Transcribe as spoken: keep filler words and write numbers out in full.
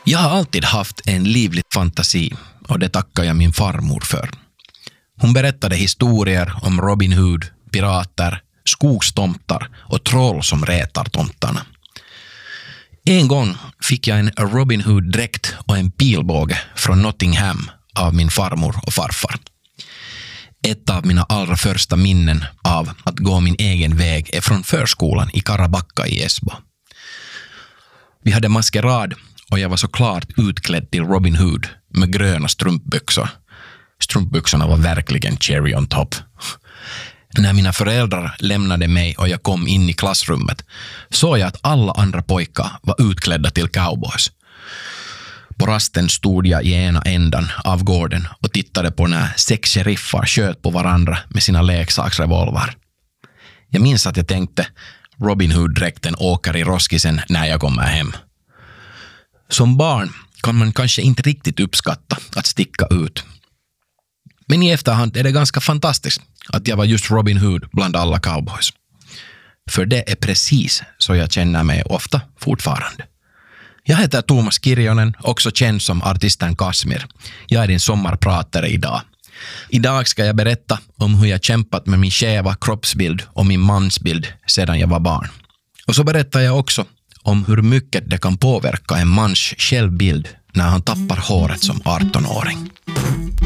Jag har alltid haft en livlig fantasi och det tackar jag min farmor för. Hon berättade historier om Robin Hood, pirater, skogstomtar och troll som retar tomtarna. En gång fick jag en Robin Hood-dräkt och en pilbåge från Nottingham av min farmor och farfar. Ett av mina allra första minnen av att gå min egen väg är från förskolan i Karabacka i Esbo. Vi hade maskerad och jag var såklart utklädd till Robin Hood med gröna strumpbyxor. Strumpbyxorna var verkligen cherry on top. När mina föräldrar lämnade mig och jag kom in i klassrummet såg jag att alla andra pojkar var utklädda till cowboys. På rasten stod jag i ena ändan av gården och tittade på när sex sheriffar sköt på varandra med sina leksaksrevolver. Jag minns att jag tänkte, Robin Hood-dräkten åker i roskisen när jag kommer hem. Som barn kan man kanske inte riktigt uppskatta att sticka ut. Men i efterhand är det ganska fantastiskt att jag var just Robin Hood bland alla cowboys. För det är precis så jag känner mig ofta fortfarande. Jag heter Thomas Kirjonen, också känd som artisten Kasmir. Jag är din sommarpratare idag. Idag ska jag berätta om hur jag kämpat med min skeva kroppsbild och min mansbild sedan jag var barn. Och så berättar jag också om hur mycket det kan påverka en mans självbild när han tappar håret som arton-åring.